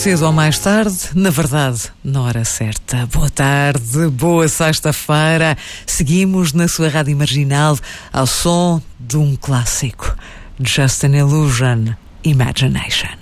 Cedo ou mais tarde, na verdade, na hora certa. Boa tarde, boa sexta-feira. Seguimos na sua rádio marginal ao som de um clássico. Just an Illusion, Imagination.